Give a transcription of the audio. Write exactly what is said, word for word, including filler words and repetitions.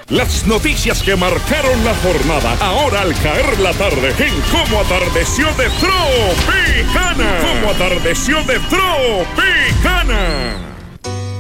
Las noticias que marcaron la jornada, ahora al caer la tarde, en Cómo Atardeció de Tropicana. Cómo Atardeció de Tropicana.